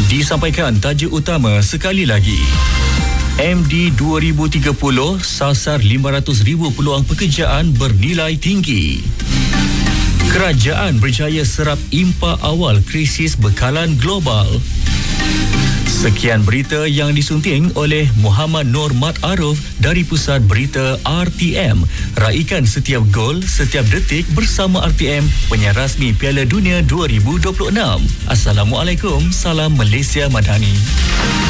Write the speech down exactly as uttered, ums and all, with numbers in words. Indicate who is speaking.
Speaker 1: Disampaikan tajuk utama sekali lagi. M D dua ribu tiga puluh sasar lima ratus ribu peluang pekerjaan bernilai tinggi. Kerajaan berjaya serap impak awal krisis bekalan global. Sekian berita yang disunting oleh Muhammad Nur Mat Aruf dari Pusat Berita R T M. Raikan setiap gol, setiap detik bersama R T M, penyiar rasmi Piala Dunia dua ribu dua puluh enam. Assalamualaikum, salam Malaysia Madani.